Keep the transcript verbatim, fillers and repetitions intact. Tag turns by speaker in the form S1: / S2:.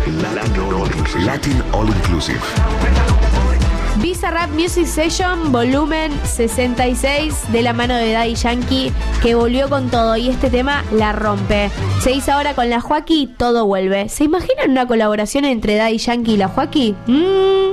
S1: Latin All Inclusive. Latin All Inclusive.
S2: Bizarrap Music Session volumen sesenta y seis de la mano de Daddy Yankee, que volvió con todo y este tema la rompe. Se hizo ahora con la Joaquí, todo vuelve. ¿Se imaginan una colaboración entre Daddy Yankee y la Joaquí? Mmm